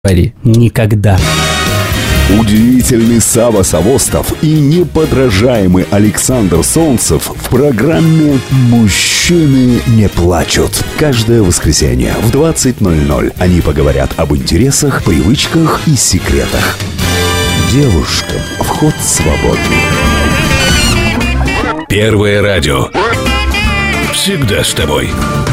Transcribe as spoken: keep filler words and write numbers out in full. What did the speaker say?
говори. Никогда. Удивительный Сава Савостов и неподражаемый Александр Солнцев в программе «Мужчины не плачут». Каждое воскресенье в двадцать ноль ноль они поговорят об интересах, привычках и секретах. Девушкам вход свободный. Первое радио. Всегда с тобой.